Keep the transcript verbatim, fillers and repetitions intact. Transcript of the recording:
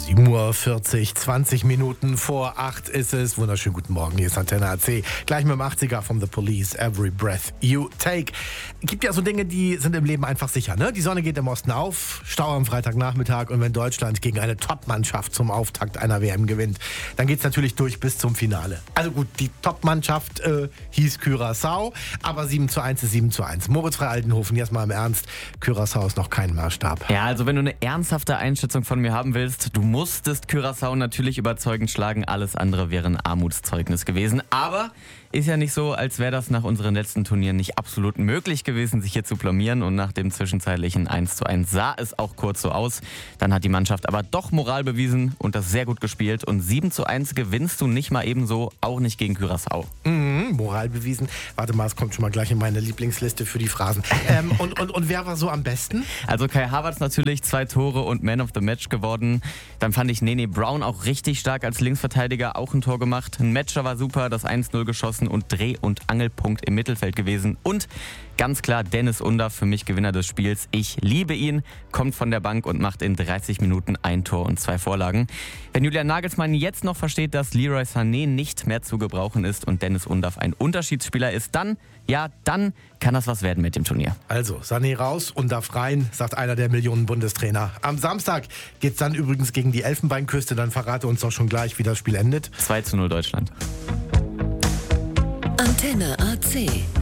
sieben Uhr vierzig, zwanzig Minuten vor acht ist es. Wunderschönen guten Morgen, hier ist Antenne A C. Gleich mit dem achtziger von The Police, Every Breath You Take. Gibt ja so Dinge, die sind im Leben einfach sicher, ne? Die Sonne geht im Osten auf, Stau am Freitagnachmittag und wenn Deutschland gegen eine Top-Mannschaft zum Auftakt einer W M gewinnt, dann geht's natürlich durch bis zum Finale. Also gut, die Top-Mannschaft äh, hieß Curaçao, aber sieben zu eins ist sieben zu eins. Moritz Frey-Altenhofen, jetzt mal im Ernst, Curaçao ist noch kein Maßstab. Ja, also wenn du eine ernsthafte Einschätzung von mir haben willst, du musstest Curaçao natürlich überzeugend schlagen, alles andere wäre ein Armutszeugnis gewesen, aber ist ja nicht so, als wäre das nach unseren letzten Turnieren nicht absolut möglich gewesen, sich hier zu blamieren, und nach dem zwischenzeitlichen eins zu eins sah es auch kurz so aus. Dann hat die Mannschaft aber doch Moral bewiesen und das sehr gut gespielt, und sieben zu eins gewinnst du nicht mal ebenso, auch nicht gegen Curaçao. Mhm, Moral bewiesen. Warte mal, es kommt schon mal gleich in meine Lieblingsliste für die Phrasen. ähm, und, und, und wer war so am besten? Also Kai Havertz natürlich, zwei Tore und Man of the Match geworden. Dann fand ich Nene Brown auch richtig stark als Linksverteidiger, auch ein Tor gemacht. Ein Matcher war super, das eins null geschossen und Dreh- und Angelpunkt im Mittelfeld gewesen. Und ganz klar Dennis Undaff, für mich Gewinner des Spiels. Ich liebe ihn, kommt von der Bank und macht in dreißig Minuten ein Tor und zwei Vorlagen. Wenn Julian Nagelsmann jetzt noch versteht, dass Leroy Sané nicht mehr zu gebrauchen ist und Dennis Undaff ein Unterschiedsspieler ist, dann, ja, dann kann das was werden mit dem Turnier. Also, Sané raus, Undaff rein, sagt einer der Millionen Bundestrainer. Am Samstag geht's dann übrigens gegen die Elfenbeinküste. Dann verrate uns doch schon gleich, wie das Spiel endet. zwei zu null Deutschland. Antenne A C.